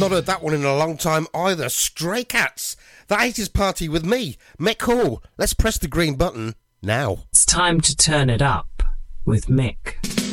not heard that one in a long time either. Stray Cats, the 80s party with me, Mick Hall. Let's press the green button now. It's time to turn it up with Mick.